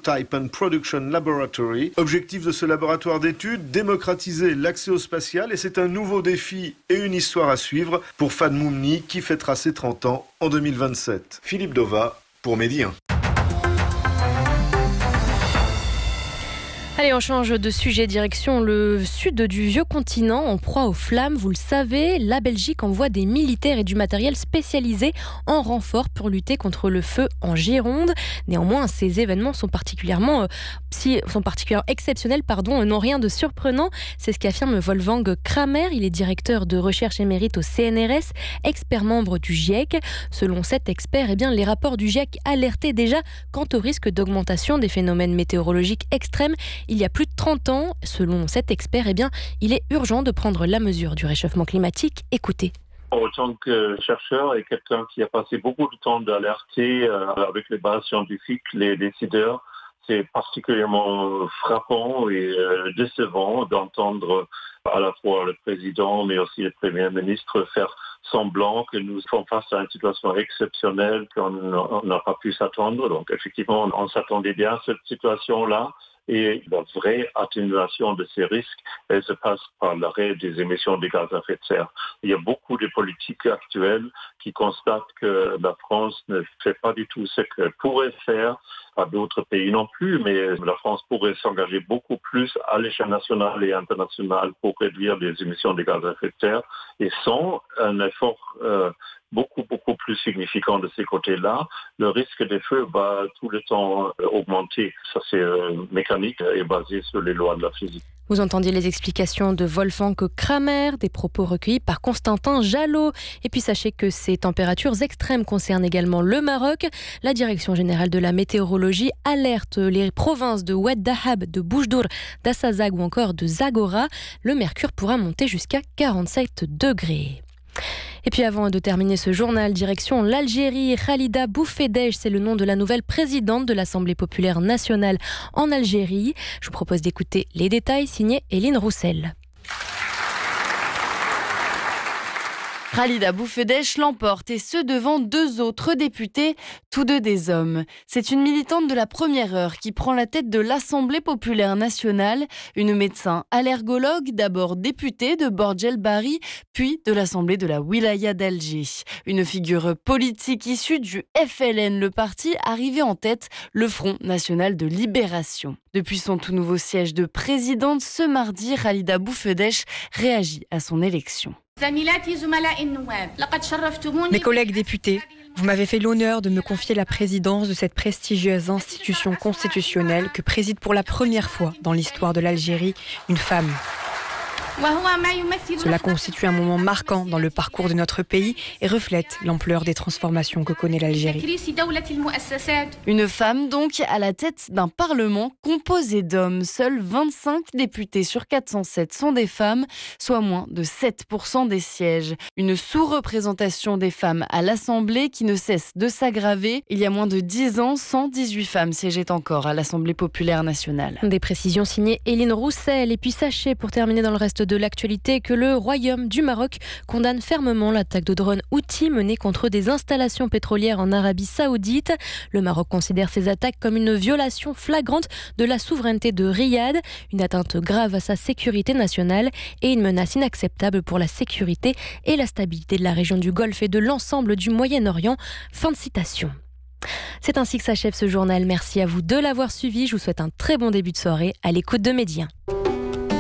Prototype and Production Laboratory. Objectif de ce laboratoire d'études, démocratiser l'accès au spatial, et c'est un nouveau défi et une histoire à suivre pour Fad Moumni qui fêtera ses 30 ans en 2027. Philippe Dova pour Midi 1. Allez, on change de sujet, direction le sud du vieux continent, en proie aux flammes. Vous le savez, la Belgique envoie des militaires et du matériel spécialisé en renfort pour lutter contre le feu en Gironde. Néanmoins, ces événements sont particulièrement exceptionnels, n'ont rien de surprenant. C'est ce qu'affirme Wolfgang Kramer. Il est directeur de recherche émérite au CNRS, expert membre du GIEC. Selon cet expert, les rapports du GIEC alertaient déjà quant au risque d'augmentation des phénomènes météorologiques extrêmes. Il y a plus de 30 ans, selon cet expert, il est urgent de prendre la mesure du réchauffement climatique. Écoutez. En tant que chercheur et quelqu'un qui a passé beaucoup de temps d'alerter avec les bases scientifiques, les décideurs, c'est particulièrement frappant et décevant d'entendre à la fois le président mais aussi le premier ministre faire semblant que nous sommes face à une situation exceptionnelle qu'on n'a pas pu s'attendre. Donc effectivement, on s'attendait bien à cette situation-là. Et la vraie atténuation de ces risques, elle se passe par l'arrêt des émissions de gaz à effet de serre. Il y a beaucoup de politiques actuelles qui constatent que la France ne fait pas du tout ce qu'elle pourrait faire, pas d'autres pays non plus, mais la France pourrait s'engager beaucoup plus à l'échelle nationale et internationale pour réduire les émissions de gaz à effet de serre, et sans un effort beaucoup plus significant de ces côtés-là, le risque des feux va tout le temps augmenter. Ça, c'est mécanique et basé sur les lois de la physique. Vous entendiez les explications de Wolfgang Kramer, des propos recueillis par Constantin Jalot. Et puis sachez que ces températures extrêmes concernent également le Maroc. La Direction générale de la météorologie alerte les provinces de Oued Dahab, de Boujdour, d'Assazag ou encore de Zagora. Le mercure pourra monter jusqu'à 47 degrés. Et puis avant de terminer ce journal, direction l'Algérie. Khalida Boufedej, c'est le nom de la nouvelle présidente de l'Assemblée populaire nationale en Algérie. Je vous propose d'écouter les détails, signé Eline Roussel. Khalida Boufedej l'emporte, et ce devant deux autres députés, tous deux des hommes. C'est une militante de la première heure qui prend la tête de l'Assemblée populaire nationale, une médecin allergologue, d'abord députée de Bordj El Bahri, puis de l'Assemblée de la Wilaya d'Alger. Une figure politique issue du FLN, le parti arrivé en tête, le Front National de Libération. Depuis son tout nouveau siège de présidente, ce mardi, Khalida Boufedej réagit à son élection. Mes collègues députés, vous m'avez fait l'honneur de me confier la présidence de cette prestigieuse institution constitutionnelle que préside pour la première fois dans l'histoire de l'Algérie une femme. Cela constitue un moment marquant dans le parcours de notre pays et reflète l'ampleur des transformations que connaît l'Algérie. Une femme donc à la tête d'un parlement composé d'hommes. Seuls 25 députés sur 407 sont des femmes, soit moins de 7% des sièges. Une sous-représentation des femmes à l'Assemblée qui ne cesse de s'aggraver. Il y a moins de 10 ans, 118 femmes siégeaient encore à l'Assemblée populaire nationale. Des précisions signées Eline Roussel. Et puis sachez, pour terminer dans le reste de l'actualité, que le Royaume du Maroc condamne fermement l'attaque de drones Houthis menée contre des installations pétrolières en Arabie Saoudite. Le Maroc considère ces attaques comme une violation flagrante de la souveraineté de Riyad, une atteinte grave à sa sécurité nationale et une menace inacceptable pour la sécurité et la stabilité de la région du Golfe et de l'ensemble du Moyen-Orient. Fin de citation. C'est ainsi que s'achève ce journal. Merci à vous de l'avoir suivi. Je vous souhaite un très bon début de soirée à l'écoute de Midi 1.